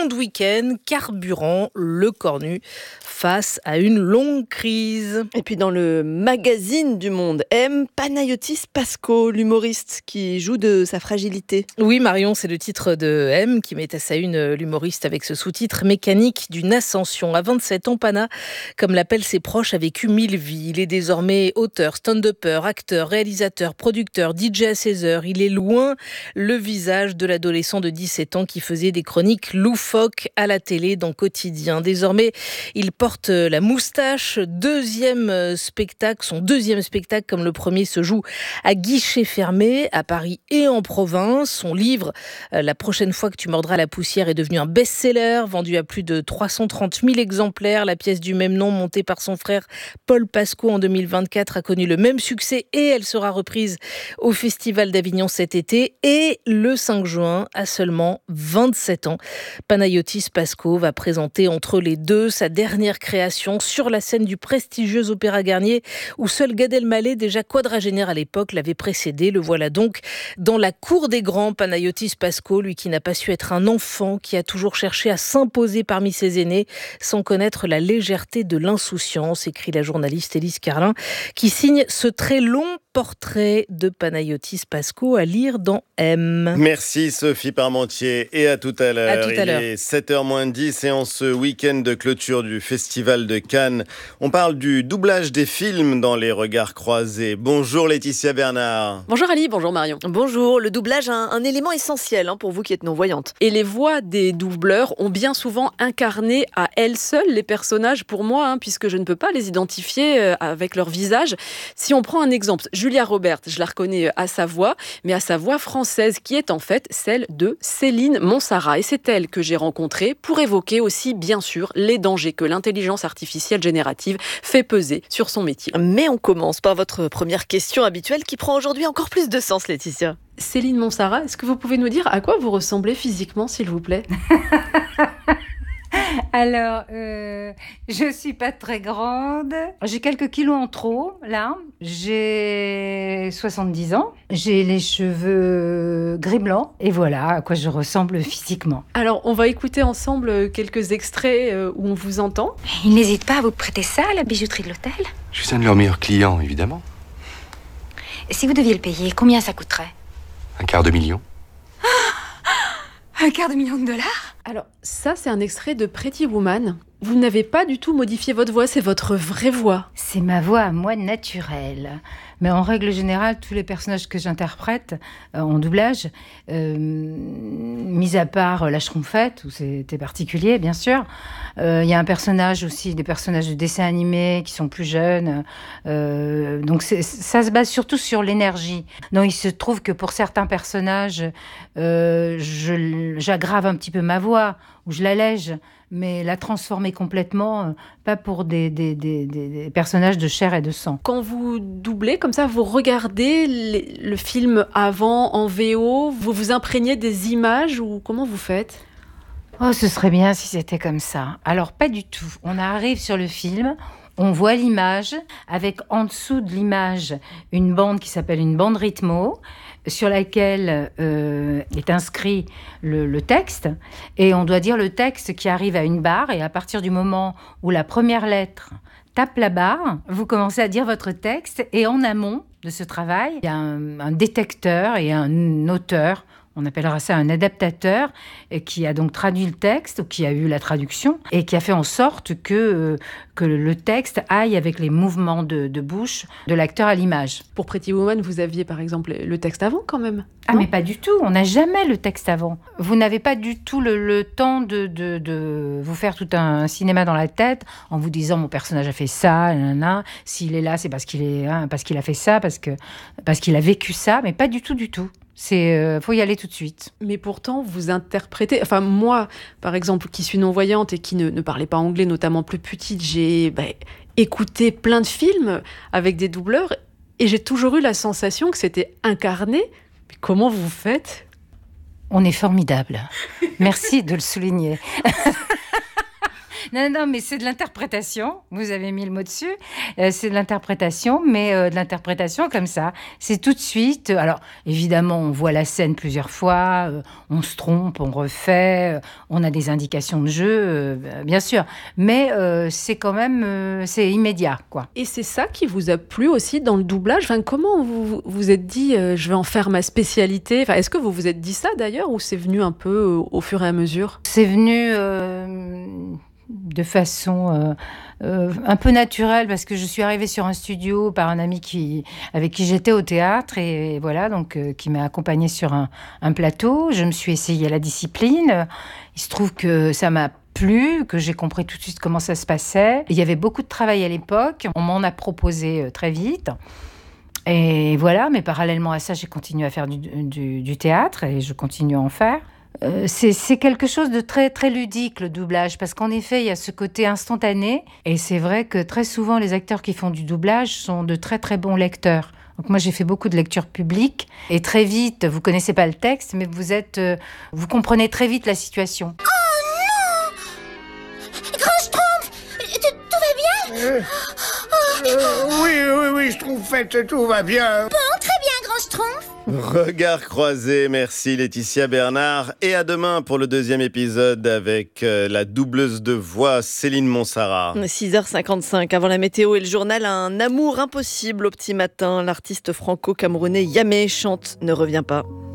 de week-end, carburant, le cornu face à une longue crise. Et puis dans le magazine du Monde M, Panayotis Pasco, l'humoriste qui joue de sa fragilité. Oui Marion, c'est le titre de M qui met à sa une l'humoriste avec ce sous-titre mécanique d'une ascension. À 27 ans, Pana, comme l'appellent ses proches, a vécu 1000 vies. Il est désormais auteur, stand-upper, acteur, réalisateur, producteur, DJ à 16 heures. Il est loin le visage de l'adolescent de 17 ans qui faisait des chroniques loufoques à la télé dans Quotidien. Désormais, il porte la moustache. Son deuxième spectacle, comme le premier, se joue à guichet fermé à Paris et en province. Son livre, La prochaine fois que tu mordras la poussière, est devenu un best-seller, vendu à plus de 330 000 exemplaires. La pièce du même nom, montée par son frère Paul Pasco en 2024, a connu le même succès et elle sera reprise au Festival d'Avignon cet été. Et le 5 juin, à seulement 27 ans, Panayotis Pasco va présenter Entre les deux, sa dernière création sur la scène du prestigieux Opéra Garnier, où seul Gad Elmaleh, déjà quadragénaire à l'époque, l'avait précédé. Le voilà donc dans la cour des grands. Panayotis Pasco, lui qui n'a pas su être un enfant, qui a toujours cherché à s'imposer parmi ses aînés, sans connaître la légèreté de l'insouciance, écrit la journaliste Élise Carlin, qui signe ce très long portrait de Panayotis Pasco à lire dans M. Merci Sophie Parmentier et à tout à l'heure. À tout à l'heure. Il est 7h moins 10 et en ce week-end de clôture du Festival de Cannes, on parle du doublage des films dans Les Regards Croisés. Bonjour Laetitia Bernard. Bonjour Ali, bonjour Marion. Bonjour, le doublage, un élément essentiel pour vous qui êtes non-voyante. Et les voix des doubleurs ont bien souvent incarné à elles seules les personnages pour moi, puisque je ne peux pas les identifier avec leur visage. Si on prend un exemple, Julia Roberts, je la reconnais à sa voix, mais à sa voix française, qui est en fait celle de Céline Monsara. Et c'est elle que j'ai rencontrée pour évoquer aussi, bien sûr, les dangers que l'intelligence artificielle générative fait peser sur son métier. Mais on commence par votre première question habituelle qui prend aujourd'hui encore plus de sens, Laetitia. Céline Monsara, est-ce que vous pouvez nous dire à quoi vous ressemblez physiquement, s'il vous plaît ? Alors, je suis pas très grande. J'ai quelques kilos en trop, là. J'ai 70 ans. J'ai les cheveux gris-blanc. Et voilà à quoi je ressemble physiquement. Alors, on va écouter ensemble quelques extraits où on vous entend. Ils n'hésitent pas à vous prêter ça à la bijouterie de l'hôtel. Je suis un de leurs meilleurs clients, évidemment. Et si vous deviez le payer, combien ça coûterait ? $250 000. $250 000 ? Alors, ça, c'est un extrait de Pretty Woman. Vous n'avez pas du tout modifié votre voix, c'est votre vraie voix. C'est ma voix à moi naturelle. Mais en règle générale, tous les personnages que j'interprète en doublage, mis à part la Schtroumpfette, où c'était particulier, bien sûr, il y a un personnage aussi, des personnages de dessins animés qui sont plus jeunes. Donc ça se base surtout sur l'énergie. Donc il se trouve que pour certains personnages, j'aggrave un petit peu ma voix, ou je l'allège, mais la transformer complètement, pas pour des personnages de chair et de sang. Quand vous doublez comme ça, vous regardez le film avant, en VO, vous vous imprégnez des images ou comment vous faites ? Oh, ce serait bien si c'était comme ça. Alors, pas du tout. On arrive sur le film, on voit l'image, avec en dessous de l'image une bande qui s'appelle une bande rythmo, sur laquelle est inscrit le texte, et on doit dire le texte qui arrive à une barre, et à partir du moment où la première lettre tape la barre, vous commencez à dire votre texte, et en amont de ce travail, il y a un détecteur et un auteur, on appellera ça un adaptateur, qui a donc traduit le texte, ou qui a eu la traduction, et qui a fait en sorte que le texte aille avec les mouvements de bouche de l'acteur à l'image. Pour Pretty Woman, vous aviez par exemple le texte avant quand même ? Ah mais pas du tout, on n'a jamais le texte avant. Vous n'avez pas du tout le temps de vous faire tout un cinéma dans la tête en vous disant mon personnage a fait ça, nanana. S'il est là, c'est parce qu'il a fait ça, parce qu'il a vécu ça, mais pas du tout. Faut y aller tout de suite. Mais pourtant, vous interprétez... Enfin, moi, par exemple, qui suis non-voyante et qui ne parlais pas anglais, notamment plus petite, j'ai écouté plein de films avec des doubleurs et j'ai toujours eu la sensation que c'était incarné. Mais comment vous faites ? On est formidable. Merci de le souligner. Non, mais c'est de l'interprétation. Vous avez mis le mot dessus. C'est de l'interprétation, mais de l'interprétation comme ça. C'est tout de suite. Alors, évidemment, on voit la scène plusieurs fois. On se trompe, on refait. On a des indications de jeu, bien sûr. Mais c'est quand même... c'est immédiat, quoi. Et c'est ça qui vous a plu aussi dans le doublage. Enfin, comment vous vous êtes dit, je vais en faire ma spécialité. Enfin, est-ce que vous vous êtes dit ça d'ailleurs, ou c'est venu un peu au fur et à mesure? C'est venu de façon un peu naturelle, parce que je suis arrivée sur un studio par un ami avec qui j'étais au théâtre, et voilà, donc qui m'a accompagnée sur un plateau. Je me suis essayée à la discipline. Il se trouve que ça m'a plu, que j'ai compris tout de suite comment ça se passait. Il y avait beaucoup de travail à l'époque. On m'en a proposé très vite. Et voilà, mais parallèlement à ça, j'ai continué à faire du théâtre, et je continue à en faire. C'est quelque chose de très, très ludique, le doublage, parce qu'en effet, il y a ce côté instantané, et c'est vrai que très souvent, les acteurs qui font du doublage sont de très, très bons lecteurs. Donc moi, j'ai fait beaucoup de lectures publiques, et très vite, vous connaissez pas le texte, mais vous comprenez très vite la situation. Oh non! Grand Schtroumpf, tout va bien? Oui, Schtroumpfette, tout va bien. Bon, très bien, Grand Schtroumpf. Regard croisé, merci Laetitia Bernard. Et à demain pour le deuxième épisode avec la doubleuse de voix Céline Monsarrat. 6h55, avant la météo et le journal, un amour impossible au petit matin. L'artiste franco-camerounais Yamé chante Ne reviens pas.